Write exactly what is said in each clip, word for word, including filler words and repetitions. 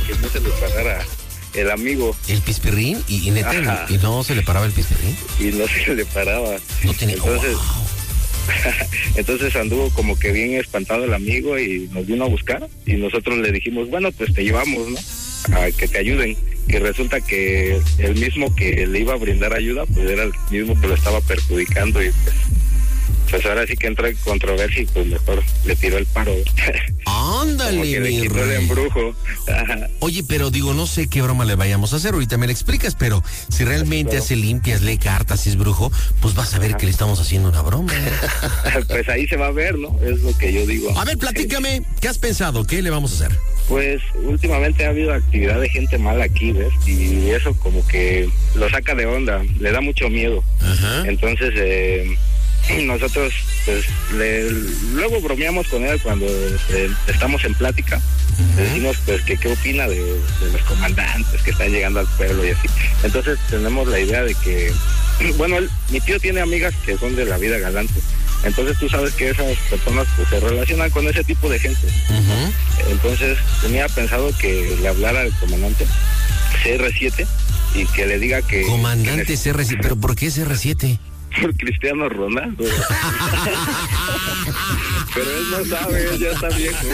que no se le parara el amigo. ¿El pispirrín? ¿Y, y neta, y no se le paraba el pispirrín? Y no se le paraba. No tenía... Entonces, oh, wow. Entonces anduvo como que bien espantado el amigo y nos vino a buscar. Y nosotros le dijimos, bueno, pues te llevamos, ¿no? A que te ayuden. Y resulta que el mismo que le iba a brindar ayuda, pues era el mismo que lo estaba perjudicando. Y pues, pues ahora sí que entra en controversia y pues mejor le tiró el paro. Ándale, como que le mi quitó el rey. embrujo. Oye, pero digo, no sé qué broma le vayamos a hacer, ahorita me la explicas, pero si realmente Claro. hace limpias, lee cartas y es brujo, pues vas a ver Ajá. que le estamos haciendo una broma. Pues ahí se va a ver, ¿no? Es lo que yo digo. A ver, platícame, ¿qué has pensado? ¿Qué le vamos a hacer? Pues últimamente ha habido actividad de gente mala aquí, ¿ves? Y eso como que lo saca de onda, le da mucho miedo. Ajá. Entonces, eh, nosotros, pues, le, luego bromeamos con él cuando eh, estamos en plática. Le decimos, pues, que qué opina de, de los comandantes que están llegando al pueblo y así. Entonces, tenemos la idea de que, bueno, él, mi tío tiene amigas que son de la vida galante. Entonces, tú sabes que esas personas, pues, se relacionan con ese tipo de gente. Uh-huh. Entonces, tenía pensado que le hablara al comandante C R siete y que le diga que... Comandante que C R siete, ¿pero por qué C R siete? por Cristiano Ronaldo. Pero él no sabe, él ya está viejo.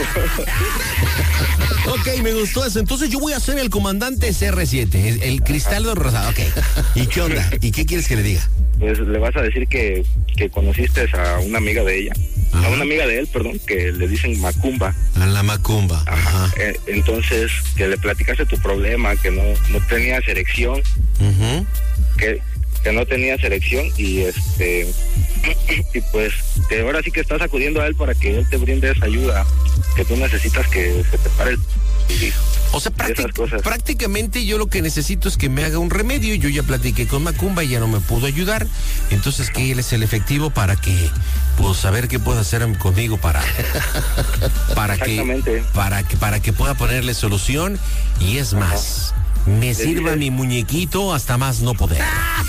Ok, me gustó eso. Entonces yo voy a ser el comandante C R siete, el, el Cristaldo Rosado. Ok. ¿Y qué onda? ¿Y qué quieres que le diga? Pues le vas a decir que, que conociste a una amiga de ella, Ajá. a una amiga de él, perdón, que le dicen Macumba. A la macumba. Ajá. Eh, entonces, que le platicaste tu problema, que no, no tenías erección, Uh-huh. que, que no tenías erección y este y pues que ahora sí que estás acudiendo a él para que él te brinde esa ayuda que tú necesitas, que se te pare el... O sea, prácti- esas cosas. prácticamente yo lo que necesito es que me haga un remedio. Yo ya platiqué con Macumba y ya no me pudo ayudar. Entonces, que él es el efectivo para que, pues, saber qué puede hacer conmigo para, para que, Exactamente. para que, para que pueda ponerle solución. Y es más, me sirva dices- mi muñequito hasta más no poder.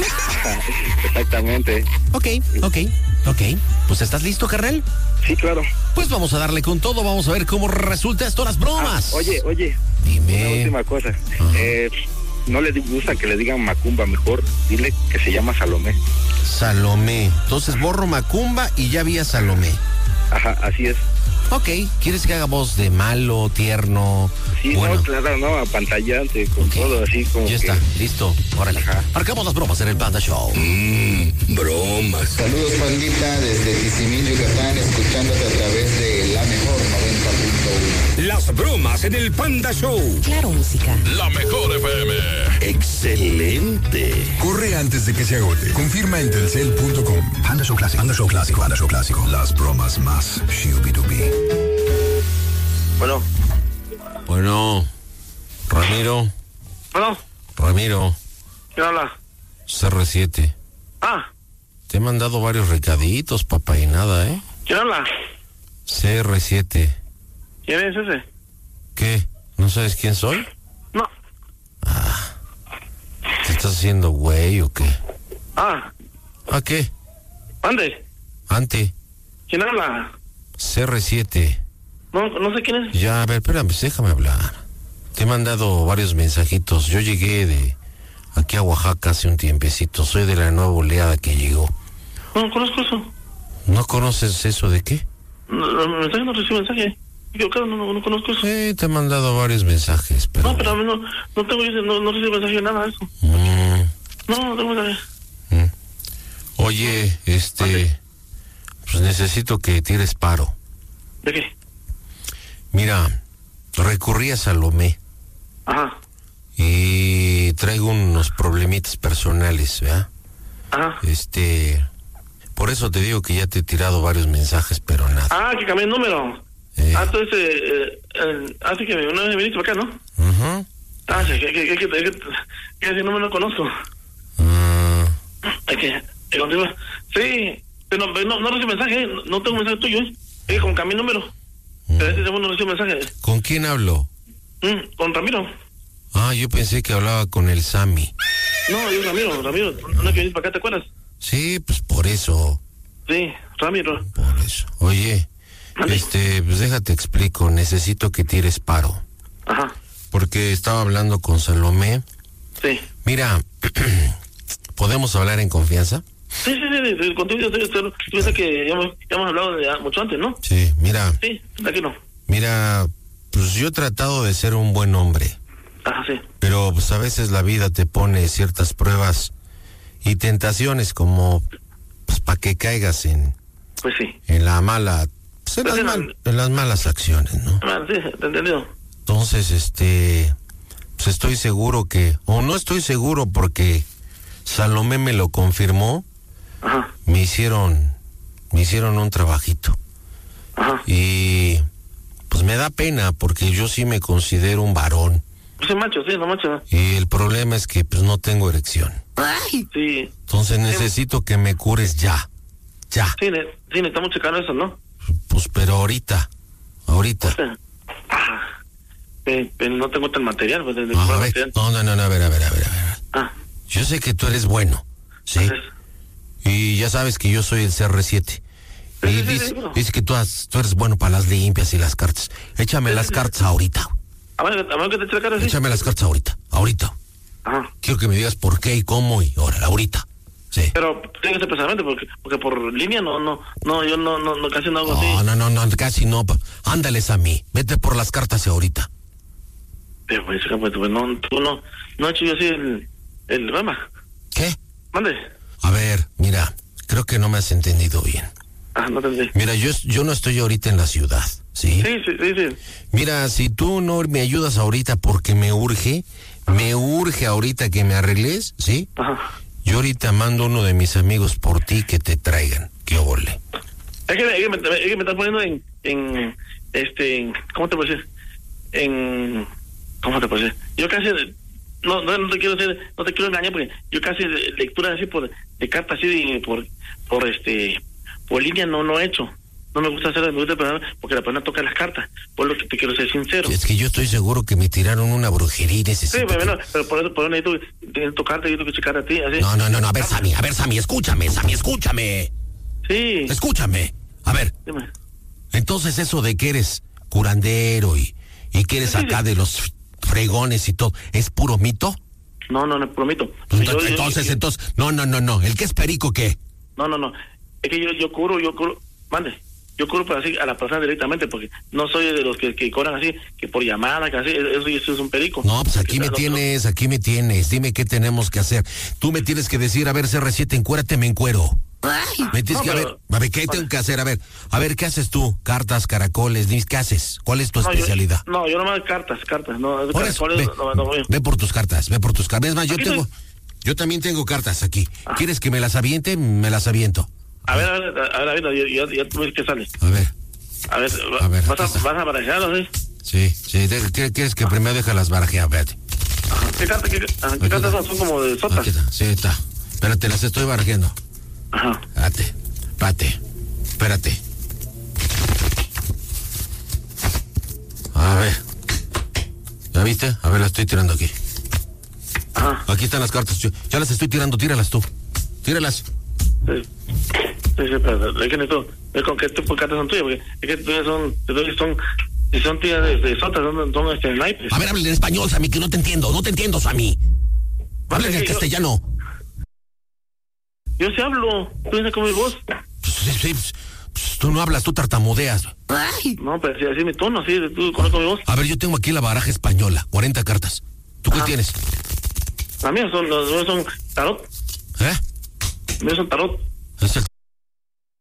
Exactamente. Ok, ok, ok. Pues, ¿estás listo, carnal? Sí, claro. Pues vamos a darle con todo. Vamos a ver cómo resulta esto las bromas. Ah, oye, oye, Dime. una última cosa. Eh, no le gusta que le digan Macumba, mejor dile que se llama Salomé. Salomé. Entonces borro Macumba y ya vi a Salomé. Ajá, así es. Ok, ¿quieres que haga voz de malo, tierno? Sí, bueno, no, claro, no, apantallante, con ok, todo así como ya que... está, listo, órale. Ajá. Marcamos las bromas en el Panda Show. Mmm, bromas. Saludos, pandita, desde Tizimín, Yucatán, escuchándote a través de la mejor noventa punto uno. Las bromas en el Panda Show. Claro, música. La mejor F M. Excelente. Corre antes de que se agote. Confirma en telcel punto com. Panda Show Clásico. Panda Show Clásico. Panda Show Clásico. Las bromas más shooby-dooby. Bueno, Bueno, Ramiro, bueno, Ramiro, ¿quién habla? C R siete. Ah, Te he mandado varios recaditos, papá, y nada, ¿eh? ¿quién habla? C R siete. ¿Quién es ese? ¿Qué? ¿No sabes quién soy? No. ¿Te estás haciendo güey o qué? Ah, ¿A qué? ¿dónde? Ante. ¿Quién habla? C R siete. No, no sé quién es. Ya, a ver, espérame, déjame hablar. Te he mandado varios mensajitos. Yo llegué de aquí a Oaxaca hace un tiempecito. Soy de la nueva oleada que llegó. No, conozco eso. ¿No conoces eso de qué? No, no, mensaje no recibo mensaje. Equivocado, no, no, no conozco eso. Sí, te he mandado varios mensajes, pero... No, pero a mí no, no tengo, yo no, no recibo mensaje de nada de eso. Mm, No, no tengo mensaje. mm. Oye, este... Pues necesito que tires paro. ¿De qué? Mira, recurrí a Salomé Ajá, y traigo unos problemitas personales, ¿verdad? ajá. Este... Por eso te digo que ya te he tirado varios mensajes, pero nada. Ah, que cambié el número. Eh. Ah, entonces, eh, eh, así que una vez viniste para acá, ¿no? Ajá. Ah, sí, que, que, que, que, que, que ese número no conozco. Ah, Hay que, que continúa. Sí, pero no, no, no recibo mensaje, no, no tengo mensaje tuyo, ¿eh? Es que con cambié el número. Pero ese segundo no recibo mensaje. ¿con quién hablo? Mm, con Ramiro. Ah, yo pensé que hablaba con el Sammy. No, yo Ramiro, Ramiro. No es que viniste para acá, ¿te acuerdas? Sí, pues por eso, Sí, Ramiro. por eso. Oye, Mande. este, pues déjate explico, necesito que tires paro. Ajá. Porque porque estaba hablando con Salomé. Sí. Mira, ¿podemos hablar en confianza? Sí, sí, sí, sí, contigo yo estoy, piensa que ya hemos, ya hemos hablado de mucho antes, ¿no? Sí, mira. Sí, aquí no. Mira, pues yo he tratado de ser un buen hombre. Ajá, sí. Pero pues a veces la vida te pone ciertas pruebas y tentaciones como pues para que caigas en Pues sí. en la mala pues, en, Pues las sí, mal- no. en las malas acciones, ¿no? Ah, sí, te he entendido. Entonces, este pues estoy seguro que o no estoy seguro porque Salomé me lo confirmó. Ajá, Me hicieron me hicieron un trabajito ajá. y pues me da pena porque yo sí me considero un varón. Pues sí, macho, sí, no macho. Y el problema es que pues no tengo erección. Sí, Entonces necesito que me cures ya. Ya. sí, ne- sí, necesitamos checar eso, ¿no? Pues pero ahorita. Ahorita. Sí. Ajá. Eh, eh, no tengo tal material, pues, de, de Ah, comprar a ver, material. no, no, no, no, a ver, a ver, a ver, a ver. Ah, Yo sé que tú eres bueno, ¿sí? entonces, Y ya sabes que yo soy el C R siete. Sí, Y sí, sí, dice, seguro. dice que tú, has- tú eres bueno para las limpias y las cartas. Échame las cartas ahorita. a ver, a ver que te eche la cara así. Échame las cartas ahorita. Ahorita. Ajá. Quiero que me digas por qué y cómo y ahora, ahorita. Sí. Pero tiene que ser personalmente, porque, porque por línea no, no, no, yo no, no, no casi no hago No, así. no, no, no, casi no. pa- Ándales a mí. Vete por las cartas ahorita. Pero pues, pues, pues, no, tú no, no he hecho yo así el, el rama. ¿Qué? Mande. A ver, mira, creo que no me has entendido bien. Ah, no te entendí. Mira, yo, yo no estoy ahorita en la ciudad, ¿sí? Sí, sí, sí, sí. Mira, si tú no me ayudas ahorita porque me urge, me urge ahorita que me arregles, ¿sí? Ajá. Yo ahorita mando uno de mis amigos por ti que te traigan. ¡Qué ole! Es que, es que me, es que me estás poniendo en, en, este, en- ¿cómo te puedo decir? En, ¿cómo te puedo decir? Yo casi, no, no, no te quiero decir, no te quiero engañar porque yo casi de- lectura así por, de cartas así, de, por, por este, por línea no, no he hecho. No me gusta hacer, me gusta poner, porque la persona toca las cartas. Por lo que te quiero ser sincero. Es que yo estoy seguro que me tiraron una brujería y Sí, necesito... pero, que- bueno, pero por eso, por eso necesito, necesito tocarte, necesito que checar a ti, así. No, no, no, no, a ver, Sammy, a ver, Sammy, escúchame, Sammy, escúchame. Sí, Escúchame. A ver, dime. entonces eso de que eres curandero y, y que eres Sí, sí. acá de los fregones y todo, ¿es puro mito? No, no, no, prometo. Entonces, Yo- yo- entonces, yo- entonces, no, no, no, no, ¿el que es perico qué? No, no, no. Es que yo, yo curo, yo curo, mande. Yo curo para así a la persona directamente, porque no soy de los que, que cobran así, que por llamada, que así, eso, eso es un perico. No, pues aquí Que- me no, tienes, aquí me tienes. Dime qué tenemos que hacer. Tú me tienes que decir, a ver, C R siete, encuérate, me encuero. Me tienes No, que, a ver, pero- a ver, ¿qué tengo que hacer? A ver, a ver, ¿qué haces tú? Cartas, caracoles, ni- ¿qué haces? ¿Cuál es tu no, yo- especialidad? No, yo nomás cartas, cartas, no, Por eso, caracoles, ve, no, no, no, ve por tus cartas, ve por tus cartas. Es más, yo Aquí tengo, estoy. yo también tengo cartas aquí. ¿Quieres que me las aviente? Me las aviento. A ver, a ver, a ver, a ver, ya, ya, ya tú ves que sale. A ver, A ver, A ver, vas, aquí a, está. vas a barajarlo, ¿sí? sí, sí. de- ¿qué- ¿Quieres que primero deje las barajeas? Vete. Ajá. ¿Qué cartas, qué, ajá, ¿qué Aquí cartas está. son? Son como de sotas. Aquí está, sí, está. Espérate, las estoy barajeando. Ajá. Espérate, espérate, espérate. A ver. ¿Ya viste? A ver, las estoy tirando aquí. Ajá. Aquí están las cartas. Yo- ya las estoy tirando, tíralas tú. Tíralas. Sí, sí, sí, pero es que necesito ver con qué tipo de cartas son tuyas, porque es que tuyas son, tuyas son, si son tuyas de, de sotas, son, son este, naipes. A ver, hablen en español, Sammy, que no te entiendo. No te entiendo, Sammy. Hablen en que yo- castellano. Yo sí hablo, tú piensas con mi voz. Pues, sí, sí, pues, pues, tú no hablas, tú tartamudeas. No, pero si así es mi tono, así, tú conoces mi voz. A ver, yo tengo aquí la baraja española, cuarenta cartas. ¿Tú qué Ajá. tienes? Las mías son, los míos son tarot, ¿Eh? los míos son tarot. Es el